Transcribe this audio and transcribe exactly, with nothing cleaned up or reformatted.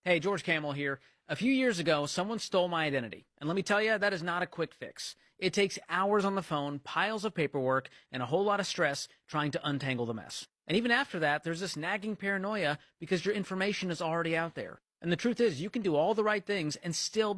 Hey, George Camel here. A few years ago, someone stole my identity. And let me tell you, that is not a quick fix. It takes hours on the phone, piles of paperwork, and a whole lot of stress trying to untangle the mess. And even after that, there's this nagging paranoia because your information is already out there. And the truth is, you can do all the right things and still